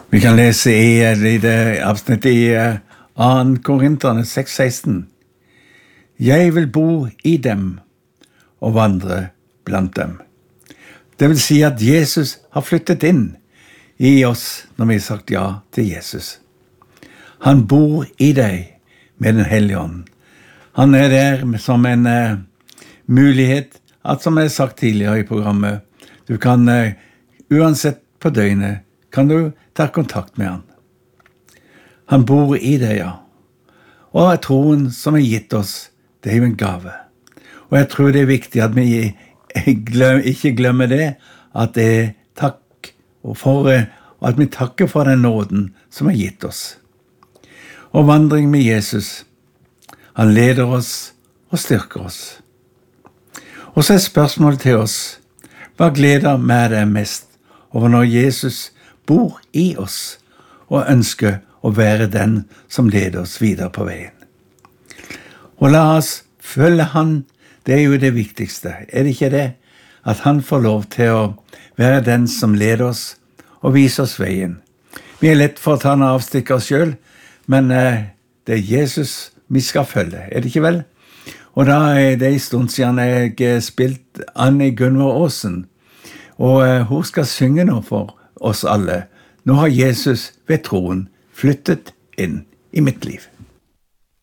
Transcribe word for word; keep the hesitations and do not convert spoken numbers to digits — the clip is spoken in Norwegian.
Vi kan lese i et lite avsnitt i andre Korinterne seks seksten. Jeg vil bo i dem og vandre blant dem. Det vil si at Jesus har flyttet inn i oss når vi har sagt ja til Jesus. Han bor i deg med den hellige ånd. Han er der som en uh, mulighet, at som jeg har sagt tidligere i programmet, du kan uh, uansett på døgnet, kan du ta kontakt med han. Han bor i deg, ja. Og troen som er gitt oss, det er jo en gave. Og jeg tror det er viktig at vi glem, ikke glemmer det, at det er takk, og, for, og at vi takker for den nåden som er gitt oss. Og vandring med Jesus, han leder oss og styrker oss. Og så er spørsmålet til oss, hva gleder med deg mest over når Jesus bor i oss og ønsker å være den som leder oss videre på veien? Og la oss følge han, det er jo det viktigste. Er det ikke det? At han får lov til å være den som leder oss og viser oss veien. Vi er lett for å ta en avstikk av oss selv, men eh, det er Jesus vi skal følge, er det ikke vel? Og da er det en stund siden jeg spilt Anne Gunvor Aasen, og eh, hun skal synge nå for oss alle. Nå har Jesus ved troen flyttet inn i mitt liv.